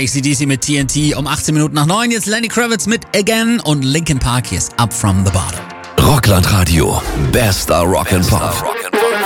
AC/DC mit TNT um 18 Minuten nach 9. Jetzt Lenny Kravitz mit Again und Linkin Park. Hier ist Up From The Bottom. Rockland Radio. Bester Rock and Pop.